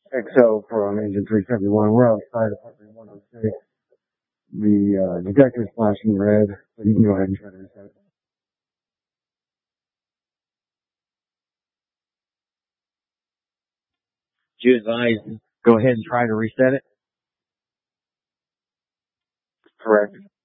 XO from Engine 371. We're outside of Apartment 106. The detector's flashing red, so you can go ahead and try to reset it. Do you advise go ahead and try to reset it? Correct.